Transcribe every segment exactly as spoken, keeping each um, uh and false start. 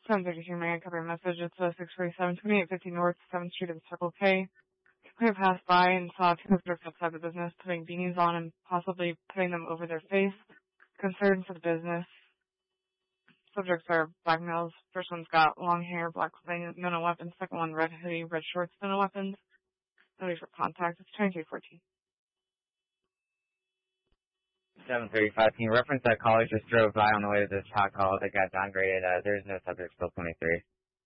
seven thirty-two, may I cover a message? It's uh, six forty-seven, twenty-eight fifty North seventh Street of the Circle K. We passed by and saw two subjects outside the business putting beanies on and possibly putting them over their face. Concern for the business. Subjects are black males. First one's got long hair, black clothing, no weapons. Second one, red hoodie, red shorts, no weapons. No need for contact. It's twenty-three fourteen. seven thirty-five. Can you reference that caller just drove by on the way to this hot call that got downgraded? Uh, there's no subject, still twenty-three.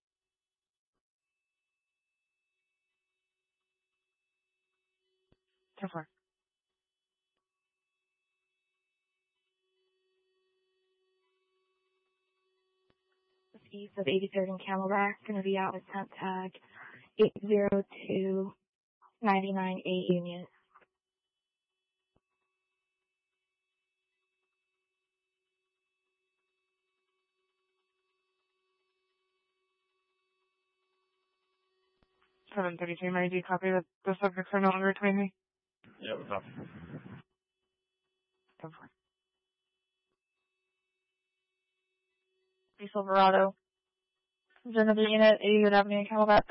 So far. East of eighty-third and Camelback, going to be out with temp tag eight zero two nine nine eight Union. seven thirty-two, Mary, do you copy that the subjects are no longer twenty-three? Yeah, what's up? Go for it. Silverado. Genevieve Unit, eighty-third Avenue and Camelback.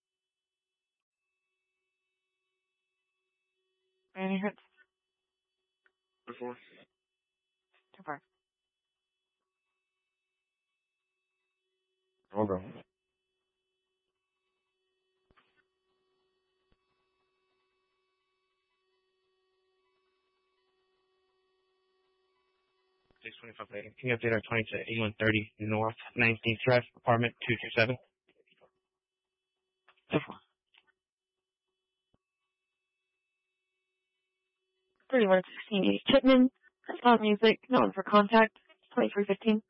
Any hits? Before. Too far. Hold on. six twenty-five later. Can you update our twenty to eighty-one thirty North nineteenth Drive, apartment two two seven? Too far. thirty-one sixteen East Chipman. That's not music. No one for contact. twenty-three fifteen.